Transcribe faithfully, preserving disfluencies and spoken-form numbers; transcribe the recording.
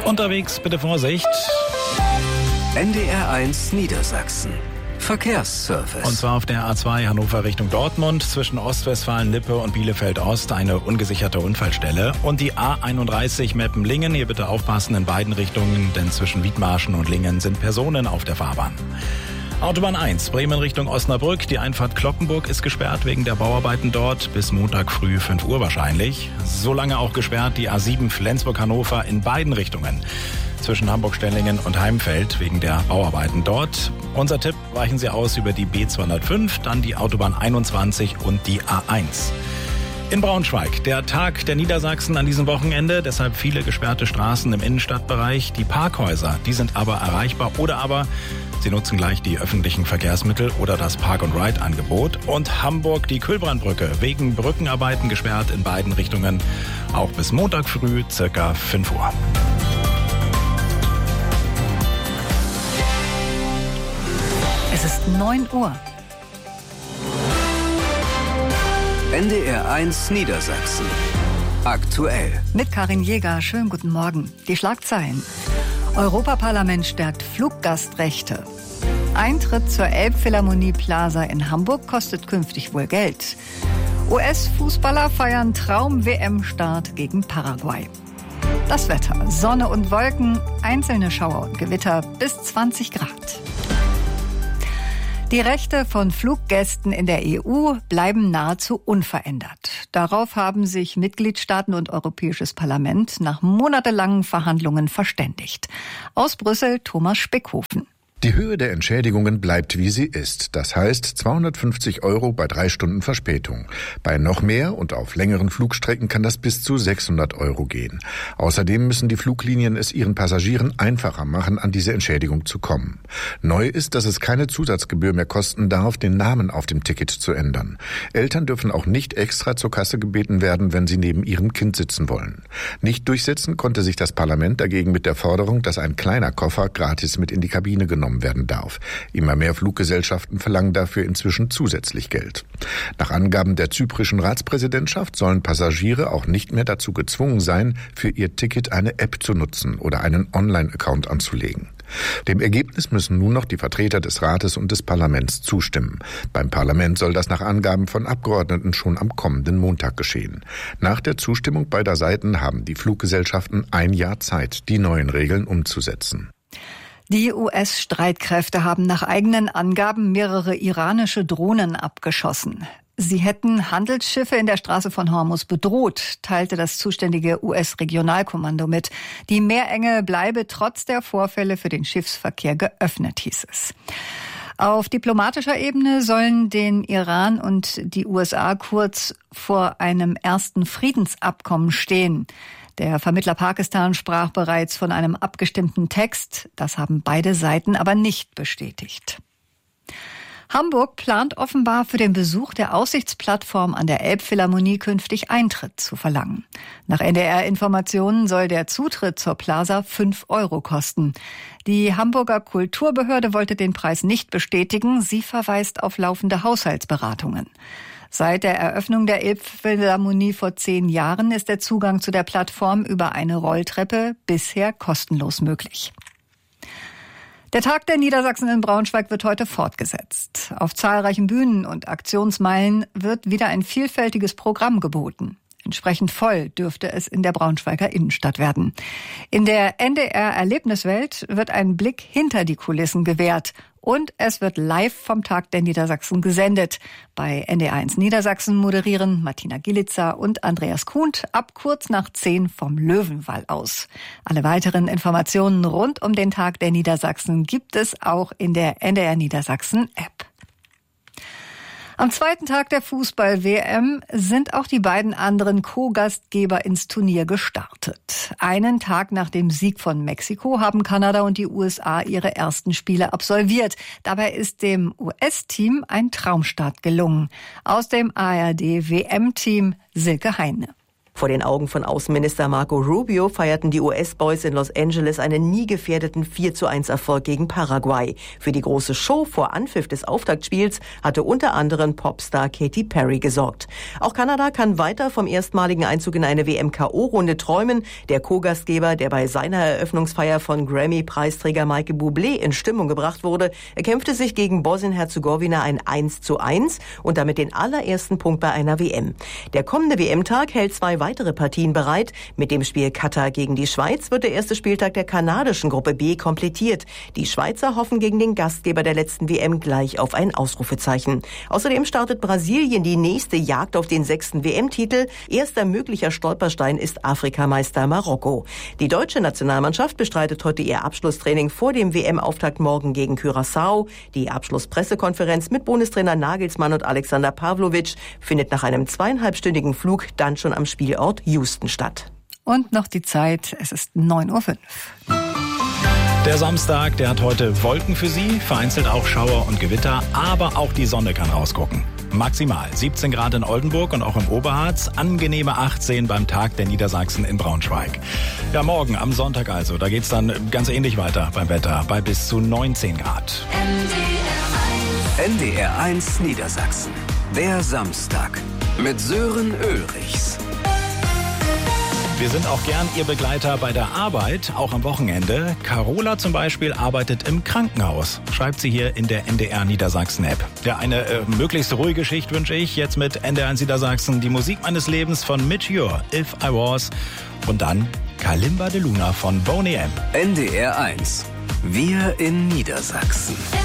Unterwegs bitte Vorsicht. N D R eins Niedersachsen. Verkehrsservice. Und zwar auf der A zwei Hannover Richtung Dortmund zwischen Ostwestfalen-Lippe und Bielefeld-Ost eine ungesicherte Unfallstelle. Und die A einunddreißig Meppen-Lingen. Hier bitte aufpassen in beiden Richtungen, denn zwischen Wiedmarschen und Lingen sind Personen auf der Fahrbahn. Autobahn eins, Bremen Richtung Osnabrück. Die Einfahrt Cloppenburg ist gesperrt wegen der Bauarbeiten dort. Bis Montag früh fünf Uhr wahrscheinlich. So lange auch gesperrt die A sieben Flensburg-Hannover in beiden Richtungen. Zwischen Hamburg-Stellingen und Heimfeld wegen der Bauarbeiten dort. Unser Tipp, weichen Sie aus über die B zweihundertfünf, dann die Autobahn einundzwanzig und die A eins. In Braunschweig, der Tag der Niedersachsen an diesem Wochenende, deshalb viele gesperrte Straßen im Innenstadtbereich. Die Parkhäuser, die sind aber erreichbar oder aber Sie nutzen gleich die öffentlichen Verkehrsmittel oder das Park-and-Ride-Angebot. Und Hamburg, die Kühlbrandbrücke, wegen Brückenarbeiten gesperrt in beiden Richtungen, auch bis Montag früh circa fünf Uhr. Es ist neun Uhr. N D R eins Niedersachsen. Aktuell. Mit Karin Jäger. Schönen guten Morgen. Die Schlagzeilen. Europaparlament stärkt Fluggastrechte. Eintritt zur Elbphilharmonie Plaza in Hamburg kostet künftig wohl Geld. U S-Fußballer feiern Traum-W M-Start gegen Paraguay. Das Wetter. Sonne und Wolken, einzelne Schauer und Gewitter bis zwanzig Grad. Die Rechte von Fluggästen in der E U bleiben nahezu unverändert. Darauf haben sich Mitgliedstaaten und Europäisches Parlament nach monatelangen Verhandlungen verständigt. Aus Brüssel Thomas Speckhofen. Die Höhe der Entschädigungen bleibt, wie sie ist. Das heißt zweihundertfünfzig Euro bei drei Stunden Verspätung. Bei noch mehr und auf längeren Flugstrecken kann das bis zu sechshundert Euro gehen. Außerdem müssen die Fluglinien es ihren Passagieren einfacher machen, an diese Entschädigung zu kommen. Neu ist, dass es keine Zusatzgebühr mehr kosten darf, den Namen auf dem Ticket zu ändern. Eltern dürfen auch nicht extra zur Kasse gebeten werden, wenn sie neben ihrem Kind sitzen wollen. Nicht durchsetzen konnte sich das Parlament dagegen mit der Forderung, dass ein kleiner Koffer gratis mit in die Kabine genommen werden darf. Immer mehr Fluggesellschaften verlangen dafür inzwischen zusätzlich Geld. Nach Angaben der zyprischen Ratspräsidentschaft sollen Passagiere auch nicht mehr dazu gezwungen sein, für ihr Ticket eine App zu nutzen oder einen Online-Account anzulegen. Dem Ergebnis müssen nun noch die Vertreter des Rates und des Parlaments zustimmen. Beim Parlament soll das nach Angaben von Abgeordneten schon am kommenden Montag geschehen. Nach der Zustimmung beider Seiten haben die Fluggesellschaften ein Jahr Zeit, die neuen Regeln umzusetzen. Die U S-Streitkräfte haben nach eigenen Angaben mehrere iranische Drohnen abgeschossen. Sie hätten Handelsschiffe in der Straße von Hormuz bedroht, teilte das zuständige U S-Regionalkommando mit. Die Meerenge bleibe trotz der Vorfälle für den Schiffsverkehr geöffnet, hieß es. Auf diplomatischer Ebene sollen den Iran und die U S A kurz vor einem ersten Friedensabkommen stehen. Der Vermittler Pakistan sprach bereits von einem abgestimmten Text. Das haben beide Seiten aber nicht bestätigt. Hamburg plant offenbar für den Besuch der Aussichtsplattform an der Elbphilharmonie künftig Eintritt zu verlangen. Nach N D R-Informationen soll der Zutritt zur Plaza fünf Euro kosten. Die Hamburger Kulturbehörde wollte den Preis nicht bestätigen. Sie verweist auf laufende Haushaltsberatungen. Seit der Eröffnung der Elbphilharmonie vor zehn Jahren ist der Zugang zu der Plattform über eine Rolltreppe bisher kostenlos möglich. Der Tag der Niedersachsen in Braunschweig wird heute fortgesetzt. Auf zahlreichen Bühnen und Aktionsmeilen wird wieder ein vielfältiges Programm geboten. Entsprechend voll dürfte es in der Braunschweiger Innenstadt werden. In der N D R-Erlebniswelt wird ein Blick hinter die Kulissen gewährt. Und es wird live vom Tag der Niedersachsen gesendet. Bei N D R eins Niedersachsen moderieren Martina Gilitzer und Andreas Kuhnt ab kurz nach zehn vom Löwenwall aus. Alle weiteren Informationen rund um den Tag der Niedersachsen gibt es auch in der N D R Niedersachsen App. Am zweiten Tag der Fußball-W M sind auch die beiden anderen Co-Gastgeber ins Turnier gestartet. Einen Tag nach dem Sieg von Mexiko haben Kanada und die U S A ihre ersten Spiele absolviert. Dabei ist dem U S-Team ein Traumstart gelungen. Aus dem A R D-W M-Team Silke Heine. Vor den Augen von Außenminister Marco Rubio feierten die U S-Boys in Los Angeles einen nie gefährdeten vier zu eins Erfolg gegen Paraguay. Für die große Show vor Anpfiff des Auftaktspiels hatte unter anderem Popstar Katy Perry gesorgt. Auch Kanada kann weiter vom erstmaligen Einzug in eine W M-K O-Runde träumen. Der Co-Gastgeber, der bei seiner Eröffnungsfeier von Grammy-Preisträger Michael Bublé in Stimmung gebracht wurde, erkämpfte sich gegen Bosnien-Herzegowina ein eins zu eins und damit den allerersten Punkt bei einer W M. Der kommende W M-Tag hält zwei weitere Partien bereit. Mit dem Spiel Katar gegen die Schweiz wird der erste Spieltag der kanadischen Gruppe B komplettiert. Die Schweizer hoffen gegen den Gastgeber der letzten W M gleich auf ein Ausrufezeichen. Außerdem startet Brasilien die nächste Jagd auf den sechsten W M-Titel. Erster möglicher Stolperstein ist Afrikameister Marokko. Die deutsche Nationalmannschaft bestreitet heute ihr Abschlusstraining vor dem W M-Auftakt morgen gegen Curaçao. Die Abschlusspressekonferenz mit Bundestrainer Nagelsmann und Alexander Pavlovic findet nach einem zweieinhalbstündigen Flug dann schon am Spielort Houston statt. Und noch die Zeit, es ist neun Uhr fünf. Der Samstag, der hat heute Wolken für Sie, vereinzelt auch Schauer und Gewitter, aber auch die Sonne kann rausgucken. Maximal siebzehn Grad in Oldenburg und auch im Oberharz, angenehme achtzehn beim Tag der Niedersachsen in Braunschweig. Ja, morgen am Sonntag also, da geht's dann ganz ähnlich weiter beim Wetter, bei bis zu neunzehn Grad. N D R eins Niedersachsen, der Samstag mit Sören Ulrichs. Wir sind auch gern Ihr Begleiter bei der Arbeit, auch am Wochenende. Carola zum Beispiel arbeitet im Krankenhaus, schreibt sie hier in der N D R Niedersachsen-App. Ja, eine äh, möglichst ruhige Schicht wünsche ich jetzt mit N D R eins Niedersachsen. Die Musik meines Lebens von Mitch Ure, If I Was. Und dann Kalimba de Luna von Boney M. N D R eins, wir in Niedersachsen.